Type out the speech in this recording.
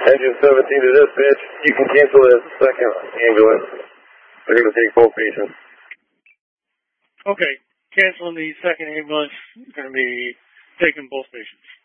Engine 17 to dispatch. You can cancel as the second ambulance. They're going to take both patients. Okay. Canceling the second ambulance. Going to be taking both patients.